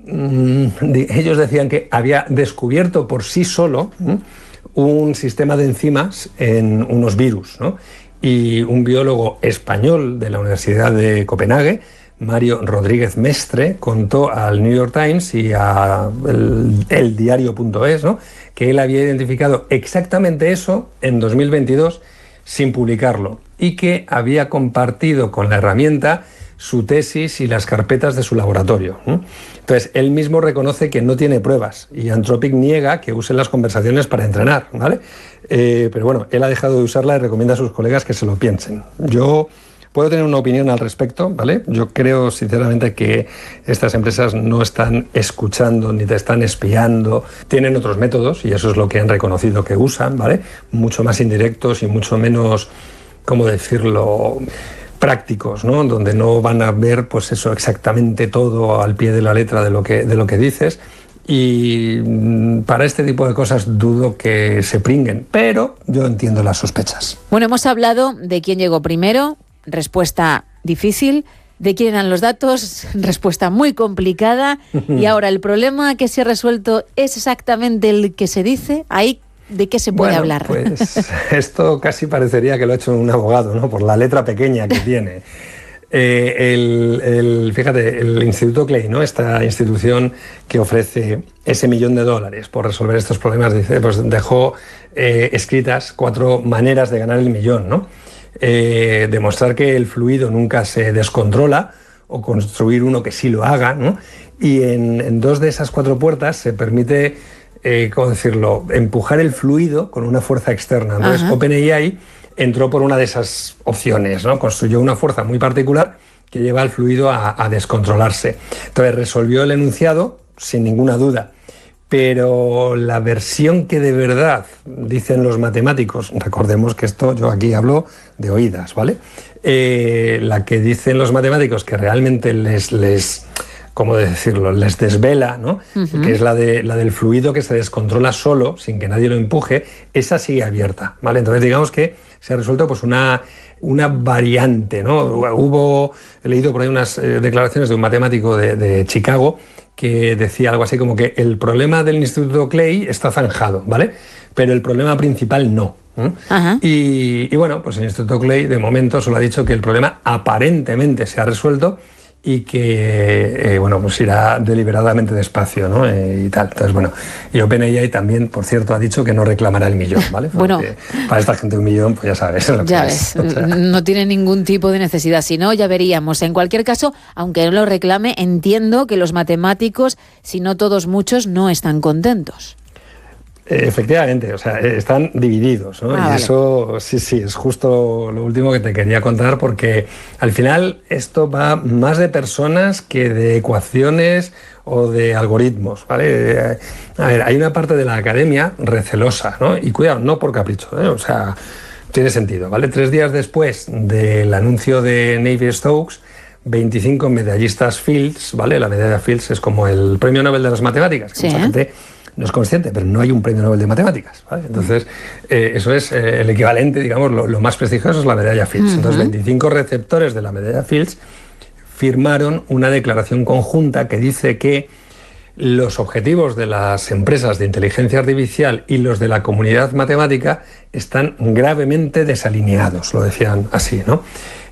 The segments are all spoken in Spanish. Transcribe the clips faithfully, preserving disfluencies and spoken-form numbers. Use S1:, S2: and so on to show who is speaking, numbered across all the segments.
S1: mmm, ellos decían que había descubierto por sí solo ¿m? un sistema de enzimas en unos virus, ¿no? Y un biólogo español de la Universidad de Copenhague, Mario Rodríguez Mestre, contó al New York Times y a el, el diario punto es, ¿no?, que él había identificado exactamente eso en dos mil veintidós sin publicarlo y que había compartido con la herramienta su tesis y las carpetas de su laboratorio. Entonces, él mismo reconoce que no tiene pruebas y Anthropic niega que use las conversaciones para entrenar, ¿vale? Eh, pero bueno, él ha dejado de usarla y recomienda a sus colegas que se lo piensen. Yo puedo tener una opinión al respecto, ¿vale? Yo creo sinceramente que estas empresas no están escuchando ni te están espiando. Tienen otros métodos y eso es lo que han reconocido que usan, ¿vale? Mucho más indirectos y mucho menos, ¿cómo decirlo?, prácticos, ¿no? Donde no van a ver, pues eso, exactamente todo al pie de la letra de lo que, de lo que dices. Y para este tipo de cosas dudo que se pringuen, pero yo entiendo las sospechas.
S2: Bueno, hemos hablado de quién llegó primero, respuesta difícil, de quién eran los datos, respuesta muy complicada, y ahora el problema que se ha resuelto es exactamente el que se dice. Ahí, ¿de qué se puede
S1: bueno,
S2: hablar?
S1: Pues esto casi parecería que lo ha hecho un abogado, ¿no?, por la letra pequeña que tiene. Eh, el, el, fíjate, el Instituto Clay, ¿no?, esta institución que ofrece ese millón de dólares por resolver estos problemas, dice, pues dejó eh, escritas cuatro maneras de ganar el millón, ¿no? Eh, demostrar que el fluido nunca se descontrola o construir uno que sí lo haga, ¿no? Y en, en dos de esas cuatro puertas se permite, eh, ¿cómo decirlo?, empujar el fluido con una fuerza externa. Entonces, OpenAI entró por una de esas opciones, ¿no? Construyó una fuerza muy particular que lleva al fluido a, a descontrolarse. Entonces resolvió el enunciado sin ninguna duda, pero la versión que de verdad dicen los matemáticos, recordemos que esto yo aquí hablo de oídas, ¿vale? Eh, la que dicen los matemáticos que realmente les, les ¿cómo decirlo?, les desvela, ¿no? Uh-huh. Que es la, de, la del fluido que se descontrola solo, sin que nadie lo empuje, esa sigue abierta, ¿vale? Entonces digamos que se ha resuelto pues una, una variante, ¿no? Hubo, he leído por ahí unas eh, declaraciones de un matemático de, de Chicago que decía algo así como que el problema del Instituto Clay está zanjado, ¿vale?, pero el problema principal no. ¿eh? Uh-huh. y, y bueno, pues el Instituto Clay de momento solo ha dicho que el problema aparentemente se ha resuelto y que, eh, bueno, pues irá deliberadamente despacio, ¿no? Eh, y tal. Entonces, bueno, y OpenAI también, por cierto, ha dicho que no reclamará el millón, ¿vale?
S2: Bueno,
S1: para esta gente un millón, pues ya sabes. Lo
S2: ya
S1: que
S2: ves,
S1: es. O sea,
S2: no tiene ningún tipo de necesidad, si no, ya veríamos. En cualquier caso, aunque no lo reclame, entiendo que los matemáticos, si no todos, muchos, no están contentos.
S1: Efectivamente, o sea, están divididos, ¿no?
S2: Ah,
S1: y
S2: vale.
S1: eso, sí, sí, es justo lo último que te quería contar, porque al final esto va más de personas que de ecuaciones o de algoritmos, ¿vale? A ver, hay una parte de la academia recelosa, ¿no? Y cuidado, no por capricho, ¿eh? O sea, tiene sentido, ¿vale? Tres días después del anuncio de Navier-Stokes, veinticinco medallistas Fields, ¿vale? La medalla Fields es como el premio Nobel de las matemáticas, que
S2: Sí.
S1: mucha gente no es consciente, pero no hay un premio Nobel de matemáticas, ¿vale? Entonces, eh, eso es eh, el equivalente, digamos, lo, lo más prestigioso es la medalla Fields. Uh-huh. Entonces, veinticinco receptores de la medalla Fields firmaron una declaración conjunta que dice que los objetivos de las empresas de inteligencia artificial y los de la comunidad matemática están gravemente desalineados, lo decían así, ¿no?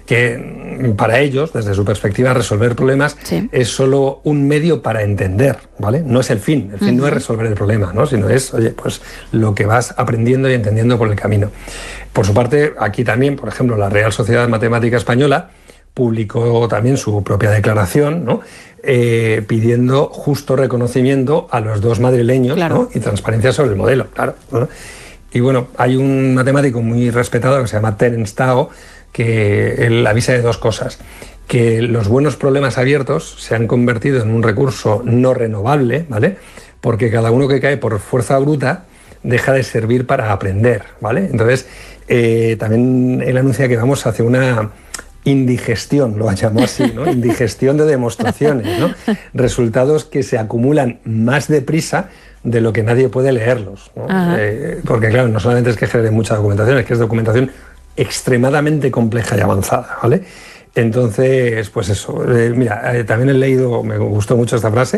S1: Que para ellos, desde su perspectiva, resolver problemas sí. es solo un medio para entender, ¿vale? No es el fin, el fin uh-huh. no es resolver el problema, ¿no? Sino es, oye, pues lo que vas aprendiendo y entendiendo por el camino. Por su parte, aquí también, por ejemplo, la Real Sociedad Matemática Española publicó también su propia declaración, ¿no? Eh, pidiendo justo reconocimiento a los dos madrileños, claro. ¿no? Y transparencia sobre el modelo, claro, ¿no? Y bueno, hay un matemático muy respetado que se llama Terence Tao, que él avisa de dos cosas: que los buenos problemas abiertos se han convertido en un recurso no renovable, ¿vale? Porque cada uno que cae por fuerza bruta deja de servir para aprender, ¿vale? Entonces, eh, también él anuncia que vamos hacia una indigestión, lo llamó así, ¿no? Indigestión de demostraciones, ¿no? Resultados que se acumulan más deprisa de lo que nadie puede leerlos, ¿no? Eh, porque claro, no solamente es que genere mucha documentación, es que es documentación extremadamente compleja y avanzada, ¿vale? Entonces, pues eso, eh, mira, eh, también he leído, me gustó mucho esta frase,